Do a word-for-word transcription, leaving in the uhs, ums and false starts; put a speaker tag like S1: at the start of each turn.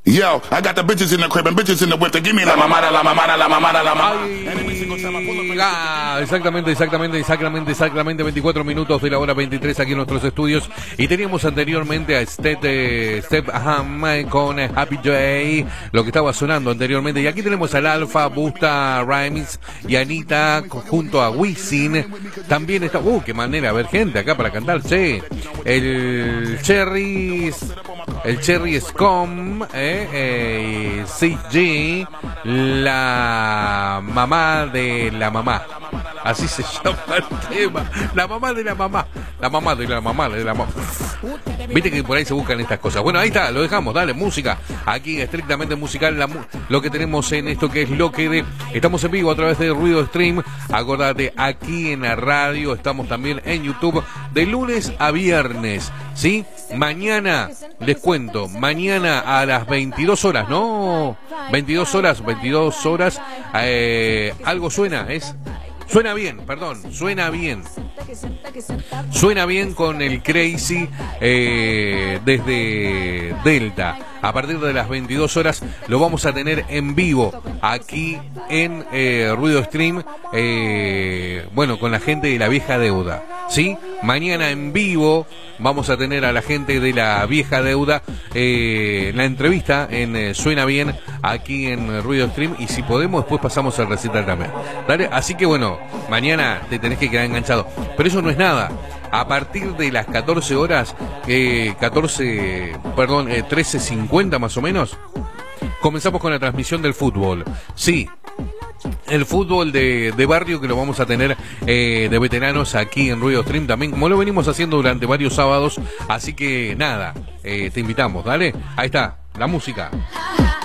S1: Yo, I got the bitches in the crib and bitches in the whip to give me la mamada, la mamada, la mamada, la mamada.
S2: Ah, exactamente, exactamente, exactamente, exactamente, veinticuatro minutos de la hora veintitrés aquí en nuestros estudios. Y teníamos anteriormente a Step, eh, Step Ham con eh, Happy Day, lo que estaba sonando anteriormente. Y aquí tenemos al Alfa, Busta Rhymes y Anita junto a Wisin. También está, uh, qué manera, a ver gente acá para cantar, sí. El Cherry, el Cherry Scum, eh, eh, C G, la mamá de la mamá. Así se llama el tema. La mamá de la mamá. La mamá de la mamá de la mamá. Viste que por ahí se buscan estas cosas. Bueno, ahí está, lo dejamos, dale, música. Aquí estrictamente musical, la, lo que tenemos en esto que es lo que de... Estamos en vivo a través de Ruido Stream. Acordate, aquí en la radio, estamos también en YouTube de lunes a viernes, ¿sí? Mañana, les cuento, mañana a las veintidós horas, ¿no? veintidós horas, veintidós horas, eh, algo suena, es... Suena bien, perdón, suena bien. Suena bien con el Crazy eh, desde Delta. A partir de las veintidós horas lo vamos a tener en vivo aquí en eh, Ruido Stream. Eh, bueno, con la gente de la vieja deuda, ¿sí? Mañana en vivo vamos a tener a la gente de la vieja deuda eh, la entrevista en eh, Suena Bien aquí en Ruido Stream. Y si podemos después pasamos al recital también, ¿dale? Así que bueno, mañana te tenés que quedar enganchado. Pero eso no es nada. A partir de las catorce horas, eh, catorce, perdón, eh, trece cincuenta más o menos, comenzamos con la transmisión del fútbol. Sí, el fútbol de, de barrio que lo vamos a tener eh, de veteranos aquí en Ruido Stream también, como lo venimos haciendo durante varios sábados. Así que nada, eh, te invitamos, dale. Ahí está, la música.